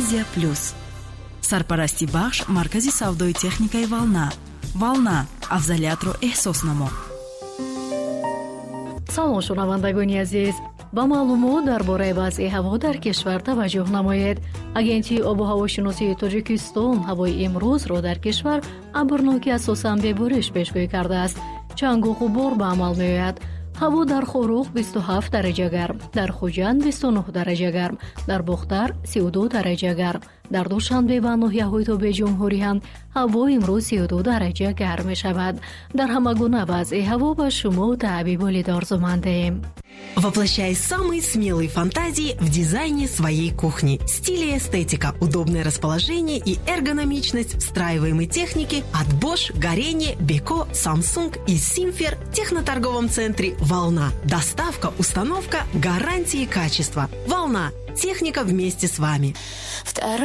Азия Плюс. Сарпарасти бахш маркази савдои техникаи Волна. Волна афзалиятро эҳсос намо. салом шунавандагони азиз, ба маълумот дар бораи вазъи ҳаво дар кишвар таваҷҷӯҳ намоед. Агентии обу ҳавошиносии Тоҷикистон ҳавои имрӯзро дар кишвар абрноки асосан бебориш пешгӯӣ кардааст. чангу ғубор ба амал меояд. ҳаво дар Хорух 27 дараҷа гарм, дар Хуҷанд 29 дараҷа гарм, дар Бухтар 32 дараҷа гарм, дар Душанбе ва ноҳияҳои Тобе Ҷумҳурӣ ҳам ҳаво имрӯз 32 дараҷа гарм мешавад. Дар ҳама гуна вазъи ҳаво ба шумо таъбибу лидорзумандаем. Воплощай самые смелые фантазии в дизайне своей кухни. Стиль и эстетика, удобное расположение и эргономичность встраиваемой техники от Bosch, Горение, Beko, Samsung и Simfer в техноторговом центре «Волна». Доставка, установка, гарантии качества. «Волна». Техника вместе с вами.